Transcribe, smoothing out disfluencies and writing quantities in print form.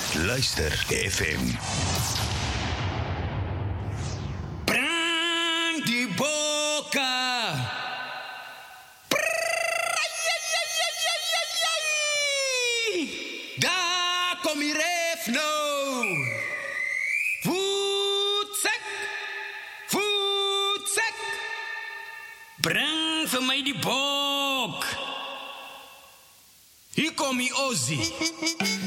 Luister FM. Brang die boka. Daar kom je ref nou. Voetsek. Breng voor mij die bok. Hier kom je Ozzy.